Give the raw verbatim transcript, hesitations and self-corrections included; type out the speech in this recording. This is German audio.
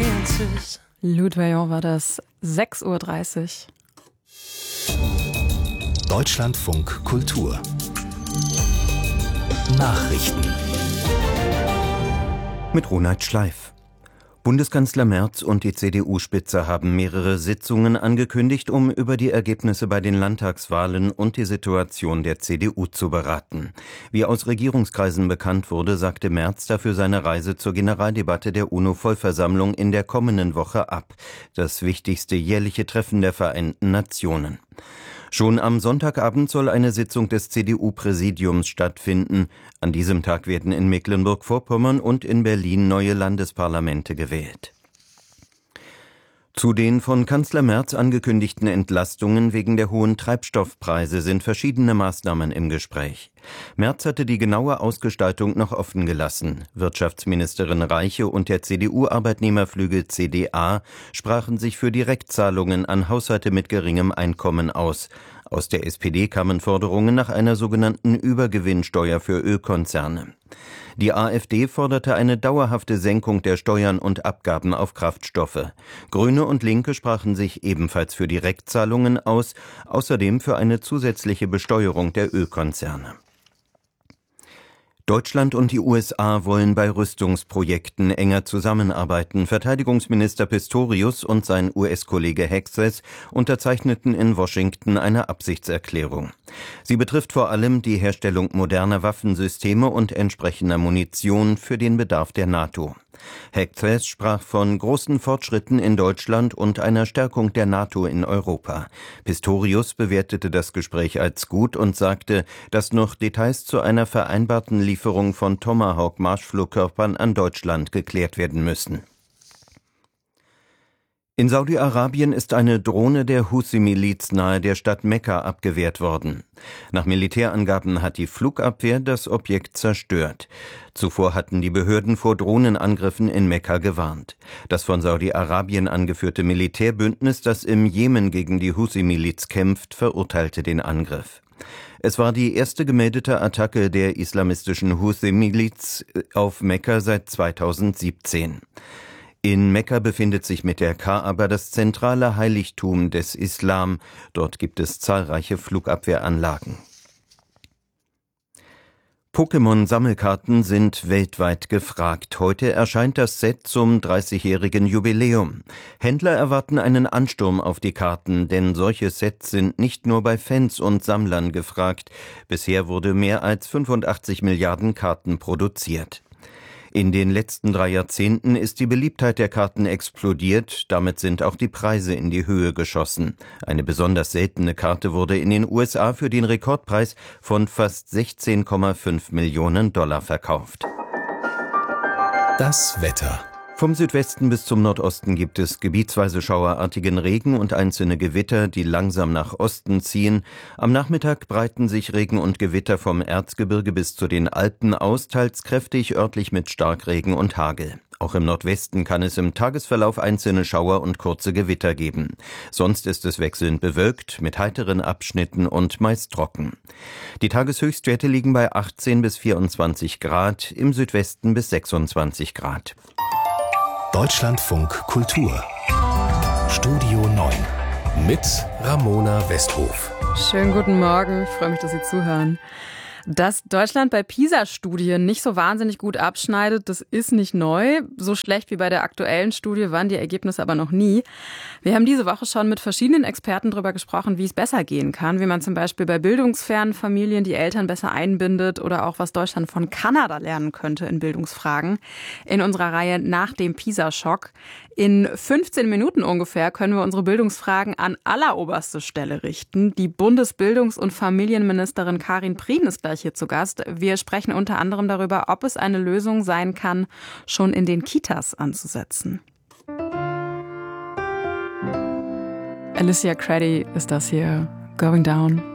answers. Lud Vaillant war das, sechs Uhr dreißig. Deutschlandfunk Kultur Nachrichten mit Ronald Schleif. Bundeskanzler Merz und die C D U-Spitze haben mehrere Sitzungen angekündigt, um über die Ergebnisse bei den Landtagswahlen und die Situation der C D U zu beraten. Wie aus Regierungskreisen bekannt wurde, sagte Merz dafür seine Reise zur Generaldebatte der UNO-Vollversammlung in der kommenden Woche ab, das wichtigste jährliche Treffen der Vereinten Nationen. Schon am Sonntagabend soll eine Sitzung des C D U-Präsidiums stattfinden. An diesem Tag werden in Mecklenburg-Vorpommern und in Berlin neue Landesparlamente gewählt. Zu den von Kanzler Merz angekündigten Entlastungen wegen der hohen Treibstoffpreise sind verschiedene Maßnahmen im Gespräch. Merz hatte die genaue Ausgestaltung noch offen gelassen. Wirtschaftsministerin Reiche und der C D U-Arbeitnehmerflügel C D A sprachen sich für Direktzahlungen an Haushalte mit geringem Einkommen aus. Aus der S P D kamen Forderungen nach einer sogenannten Übergewinnsteuer für Ölkonzerne. Die AfD forderte eine dauerhafte Senkung der Steuern und Abgaben auf Kraftstoffe. Grüne und Linke sprachen sich ebenfalls für Direktzahlungen aus, außerdem für eine zusätzliche Besteuerung der Ölkonzerne. Deutschland und die U S A wollen bei Rüstungsprojekten enger zusammenarbeiten. Verteidigungsminister Pistorius und sein U S-Kollege Hexes unterzeichneten in Washington eine Absichtserklärung. Sie betrifft vor allem die Herstellung moderner Waffensysteme und entsprechender Munition für den Bedarf der NATO. Hexes sprach von großen Fortschritten in Deutschland und einer Stärkung der NATO in Europa. Pistorius bewertete das Gespräch als gut und sagte, dass noch Details zu einer vereinbarten Lieferung von Tomahawk-Marschflugkörpern an Deutschland geklärt werden müssen. In Saudi-Arabien ist eine Drohne der Huthi-Miliz nahe der Stadt Mekka abgewehrt worden. Nach Militärangaben hat die Flugabwehr das Objekt zerstört. Zuvor hatten die Behörden vor Drohnenangriffen in Mekka gewarnt. Das von Saudi-Arabien angeführte Militärbündnis, das im Jemen gegen die Huthi-Miliz kämpft, verurteilte den Angriff. Es war die erste gemeldete Attacke der islamistischen Huthi-Miliz auf Mekka seit zweitausendsiebzehn. In Mekka befindet sich mit der Kaaba das zentrale Heiligtum des Islam. Dort gibt es zahlreiche Flugabwehranlagen. Pokémon-Sammelkarten sind weltweit gefragt. Heute erscheint das Set zum dreißigjährigen Jubiläum. Händler erwarten einen Ansturm auf die Karten, denn solche Sets sind nicht nur bei Fans und Sammlern gefragt. Bisher wurde mehr als fünfundachtzig Milliarden Karten produziert. In den letzten drei Jahrzehnten ist die Beliebtheit der Karten explodiert, damit sind auch die Preise in die Höhe geschossen. Eine besonders seltene Karte wurde in den U S A für den Rekordpreis von fast sechzehn Komma fünf Millionen Dollar verkauft. Das Wetter. Vom Südwesten bis zum Nordosten gibt es gebietsweise schauerartigen Regen und einzelne Gewitter, die langsam nach Osten ziehen. Am Nachmittag breiten sich Regen und Gewitter vom Erzgebirge bis zu den Alpen aus, teils kräftig, örtlich mit Starkregen und Hagel. Auch im Nordwesten kann es im Tagesverlauf einzelne Schauer und kurze Gewitter geben. Sonst ist es wechselnd bewölkt, mit heiteren Abschnitten und meist trocken. Die Tageshöchstwerte liegen bei achtzehn bis vierundzwanzig Grad, im Südwesten bis sechsundzwanzig Grad. Deutschlandfunk Kultur Studio neun mit Ramona Westhof. Schönen guten Morgen, ich freue mich, dass Sie zuhören. Dass Deutschland bei PISA-Studien nicht so wahnsinnig gut abschneidet, das ist nicht neu. So schlecht wie bei der aktuellen Studie waren die Ergebnisse aber noch nie. Wir haben diese Woche schon mit verschiedenen Experten darüber gesprochen, wie es besser gehen kann, wie man zum Beispiel bei bildungsfernen Familien die Eltern besser einbindet oder auch was Deutschland von Kanada lernen könnte in Bildungsfragen. In unserer Reihe nach dem PISA-Schock. In fünfzehn Minuten ungefähr können wir unsere Bildungsfragen an alleroberste Stelle richten. Die Bundesbildungs- und Familienministerin Karin Prien ist gleich hier zu Gast. Wir sprechen unter anderem darüber, ob es eine Lösung sein kann, schon in den Kitas anzusetzen. Alicia Creddy ist das hier, Going Down.